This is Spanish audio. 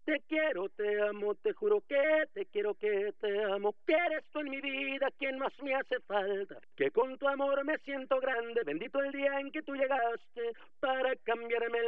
Te quiero, te amo, te juro que te quiero, que te amo, que eres tú en mi vida quien más me hace falta, que con tu amor me siento grande, bendito el día en que tú llegaste para cambiarme